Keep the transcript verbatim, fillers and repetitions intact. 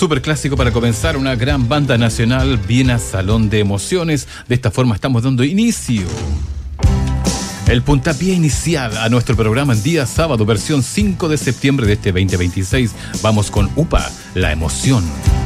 súper clásico para comenzar. Una gran banda nacional viene a Salón de Emociones. De esta forma estamos dando inicio, el puntapié inicial a nuestro programa en día sábado, versión cinco de septiembre de este veinte veintiséis. Vamos con UPA, la emoción.